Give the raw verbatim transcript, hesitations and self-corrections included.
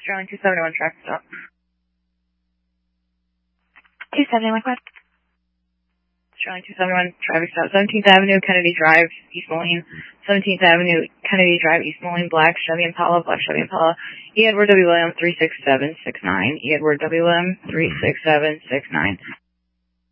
Sterling two seventy-one, traffic stop. two seventy-one, what? Sterling two seventy-one, traffic stop. seventeenth Avenue, Kennedy Drive, East Moline. seventeenth Avenue, Kennedy Drive, East Moline, black Chevy Impala, black Chevy Impala. E. Edward W. William three six seven six nine. E. Edward W. William three six seven six nine.